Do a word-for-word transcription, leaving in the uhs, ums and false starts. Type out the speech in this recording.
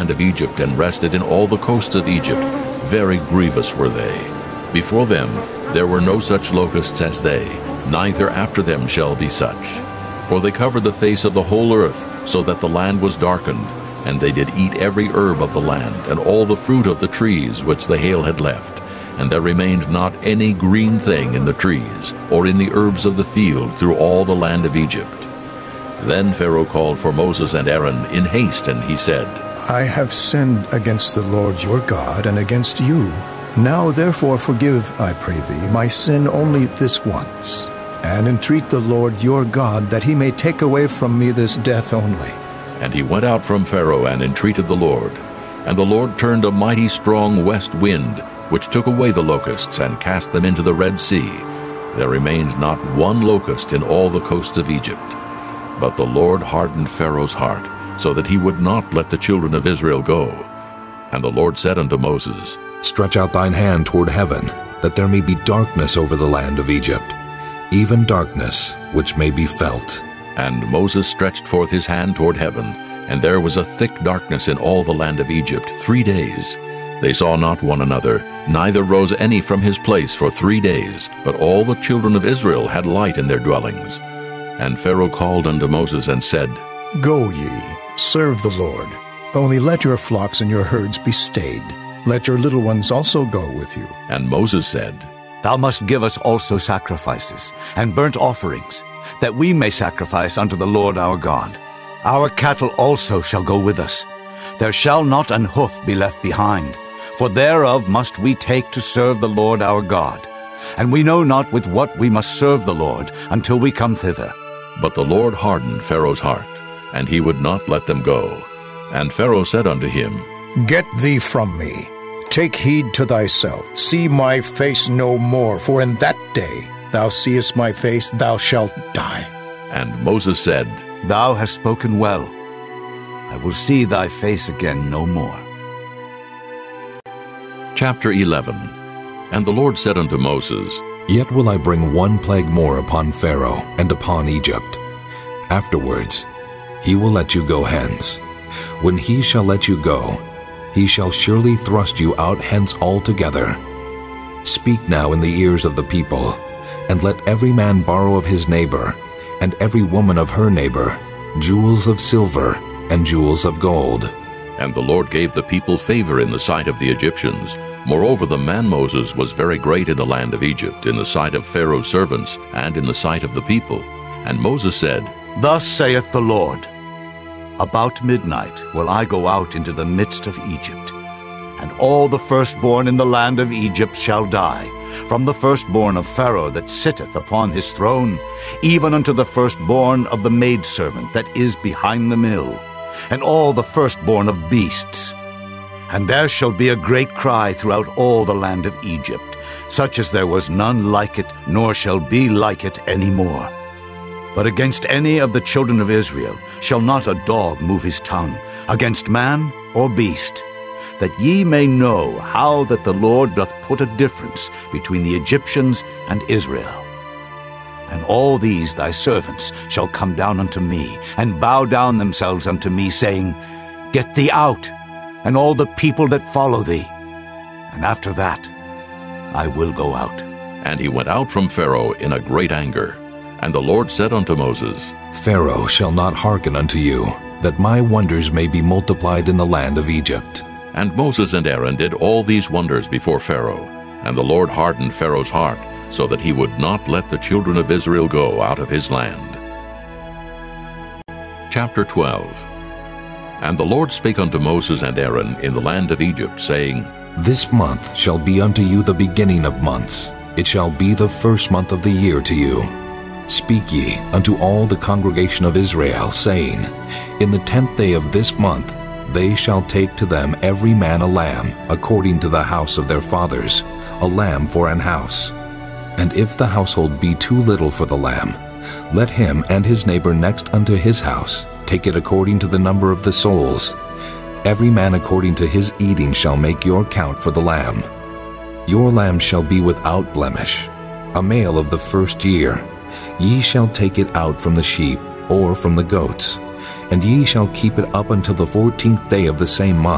land of Egypt, and rested in all the coasts of Egypt. Very grievous were they. Before them there were no such locusts as they, neither after them shall be such. For they covered the face of the whole earth, so that the land was darkened, and they did eat every herb of the land, and all the fruit of the trees which the hail had left. And there remained not any green thing in the trees, or in the herbs of the field through all the land of Egypt. Then Pharaoh called for Moses and Aaron in haste, and he said, I have sinned against the Lord your God, and against you. Now therefore forgive, I pray thee, my sin only this once, and entreat the Lord your God that he may take away from me this death only. And he went out from Pharaoh and entreated the Lord. And the Lord turned a mighty strong west wind, which took away the locusts and cast them into the Red Sea. There remained not one locust in all the coasts of Egypt. But the Lord hardened Pharaoh's heart, so that he would not let the children of Israel go. And the Lord said unto Moses, Stretch out thine hand toward heaven, that there may be darkness over the land of Egypt, even darkness which may be felt. And Moses stretched forth his hand toward heaven, and there was a thick darkness in all the land of Egypt three days. They saw not one another, neither rose any from his place for three days, but all the children of Israel had light in their dwellings. And Pharaoh called unto Moses and said, Go ye, serve the Lord. Only let your flocks and your herds be stayed. Let your little ones also go with you. And Moses said, Thou must give us also sacrifices and burnt offerings, that we may sacrifice unto the Lord our God. Our cattle also shall go with us. There shall not an hoof be left behind, for thereof must we take to serve the Lord our God. And we know not with what we must serve the Lord until we come thither. But the Lord hardened Pharaoh's heart, and he would not let them go. And Pharaoh said unto him, Get thee from me. Take heed to thyself. See my face no more, for in that day thou seest my face, thou shalt die. And Moses said, Thou hast spoken well. I will see thy face again no more. Chapter eleven. And the Lord said unto Moses, Yet will I bring one plague more upon Pharaoh and upon Egypt. Afterwards he will let you go hence. When he shall let you go, he shall surely thrust you out hence altogether. Speak now in the ears of the people, and let every man borrow of his neighbor, and every woman of her neighbor, jewels of silver and jewels of gold. And the Lord gave the people favor in the sight of the Egyptians. Moreover, the man Moses was very great in the land of Egypt, in the sight of Pharaoh's servants, and in the sight of the people. And Moses said, Thus saith the Lord, About midnight will I go out into the midst of Egypt, and all the firstborn in the land of Egypt shall die, from the firstborn of Pharaoh that sitteth upon his throne, even unto the firstborn of the maidservant that is behind the mill, and all the firstborn of beasts. And there shall be a great cry throughout all the land of Egypt, such as there was none like it, nor shall be like it any more. But against any of the children of Israel shall not a dog move his tongue, against man or beast, that ye may know how that the Lord doth put a difference between the Egyptians and Israel. And all these thy servants shall come down unto me, and bow down themselves unto me, saying, Get thee out, and all the people that follow thee. And after that I will go out. And he went out from Pharaoh in a great anger. And the Lord said unto Moses, Pharaoh shall not hearken unto you, that my wonders may be multiplied in the land of Egypt. And Moses and Aaron did all these wonders before Pharaoh. And the Lord hardened Pharaoh's heart, so that he would not let the children of Israel go out of his land. Chapter twelve. And the Lord spake unto Moses and Aaron in the land of Egypt, saying, This month shall be unto you the beginning of months. It shall be the first month of the year to you. Speak ye unto all the congregation of Israel, saying, In the tenth day of this month they shall take to them every man a lamb, according to the house of their fathers, a lamb for an house. And if the household be too little for the lamb, let him and his neighbor next unto his house take it according to the number of the souls. Every man according to his eating shall make your count for the lamb. Your lamb shall be without blemish, a male of the first year. Ye shall take it out from the sheep or from the goats, and ye shall keep it up until the fourteenth day of the same month.